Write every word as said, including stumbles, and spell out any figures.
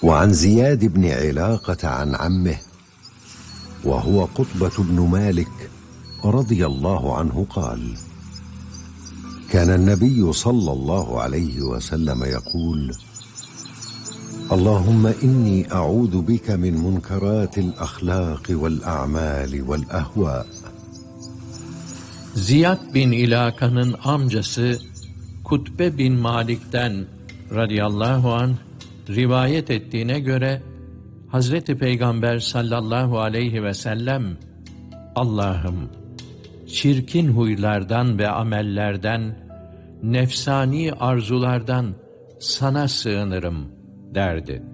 وعن زياد بن علاقة عن عمه وهو قطبة بن مالك رضي الله عنه قال: كان النبي صلى الله عليه وسلم يقول: اللهم إني أعوذ بك من منكرات الأخلاق والأعمال والأهواء. Ziyad bin İlaka'nın amcası Kutbe bin Malik'ten radıyallahu anh rivayet ettiğine göre Hazreti Peygamber sallallahu aleyhi ve sellem, Allah'ım çirkin huylardan ve amellerden, nefsani arzulardan sana sığınırım derdi.